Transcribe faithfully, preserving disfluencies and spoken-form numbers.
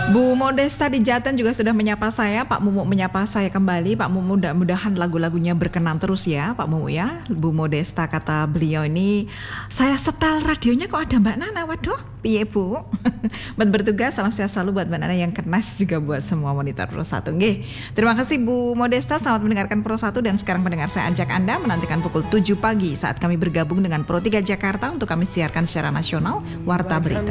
Bu Modesta di Jaten juga sudah menyapa saya. Pak Mumu menyapa saya kembali. Pak Mumu, mudah-mudahan lagu-lagunya berkenan terus ya Pak Mumu ya. Bu Modesta kata beliau ini, saya setel radionya kok ada Mbak Nana. Waduh, piye Bu? Buat bertugas, salam sehat selalu buat Mbak Nana yang kenas, juga buat semua monitor Pro satu. Nggih. Terima kasih Bu Modesta, selamat mendengarkan Pro satu. Dan sekarang pendengar, saya ajak Anda menantikan pukul tujuh pagi saat kami bergabung dengan Pro tiga Jakarta untuk kami siarkan secara nasional Warta Berita.